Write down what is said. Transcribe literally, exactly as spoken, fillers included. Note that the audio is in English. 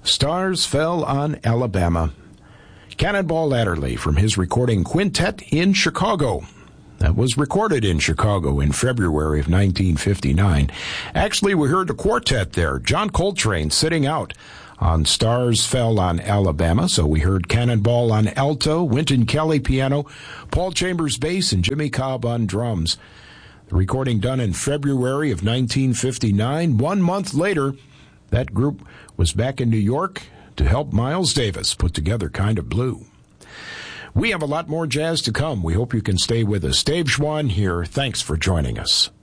Stars Fell on Alabama. Cannonball Adderley from his recording Quintet in Chicago. That was recorded in Chicago in February of nineteen fifty-nine. Actually, we heard the quartet there. John Coltrane sitting out on Stars Fell on Alabama. So we heard Cannonball on alto, Wynton Kelly piano, Paul Chambers bass, and Jimmy Cobb on drums. The recording done in February of nineteen fifty-nine. One month later, that group was back in New York to help Miles Davis put together Kind of Blue. We have a lot more jazz to come. We hope you can stay with us. Dave Schwann here. Thanks for joining us.